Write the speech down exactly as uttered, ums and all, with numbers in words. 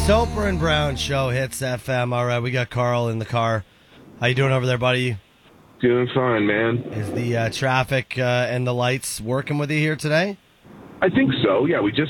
Soper and Brown Show, Hits F M. All right, we got Carl in the car. How you doing over there, buddy? Doing fine, man. Is the uh, traffic uh, and the lights working with you here today? I think so. Yeah, we just